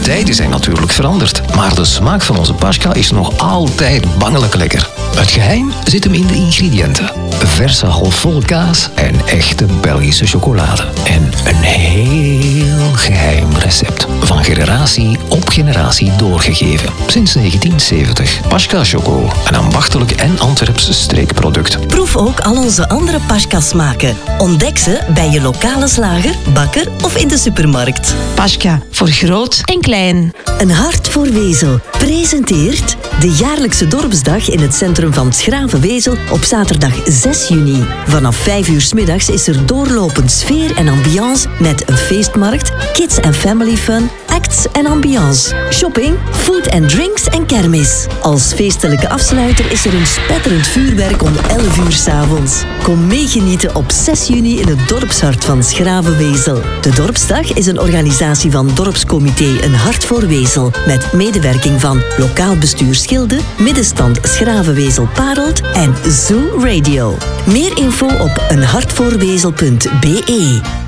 tijden zijn natuurlijk veranderd, maar de smaak van onze Paschka is nog altijd bangelijk lekker. Het geheim zit hem in de ingrediënten. Verse halfvolle kaas en echte Belgische chocolade. En een heel geheim recept. Van generatie op generatie doorgegeven. Sinds 1970. Paschka Choco. Een ambachtelijk en Antwerps streekproduct. Proef ook al onze andere Paschka-smaken. Ontdek ze bij je lokale slager, bakker of in de supermarkt. Paschka, voor groot en klein. Een hart voor Wezel presenteert de jaarlijkse dorpsdag in het centrum van Schravenwezel op zaterdag 6 juni. Vanaf 5 uur 's middags is er doorlopend sfeer en ambiance met een feestmarkt, kids en family fun, acts en ambiance, shopping, food and drinks en kermis. Als feestelijke afsluiter is er een spetterend vuurwerk om 11 uur 's avonds. Kom meegenieten op 6 juni in het dorpshart van Schravenwezel. De Dorpsdag is een organisatie van Dorpscomité Een Hart voor Wezel met medewerking van Lokaal Bestuur Schilde, Middenstand Schravenwezel-Parelt en Zoo Radio. Meer info op eenhartvoorwezel.be.